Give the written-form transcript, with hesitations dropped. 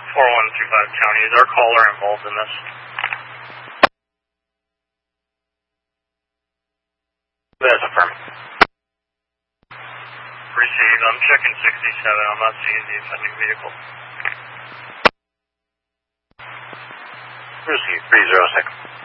4125 County. Is our caller involved in this? That's affirmative. Received. I'm checking 67. I'm not seeing the offending vehicle. Received. 306.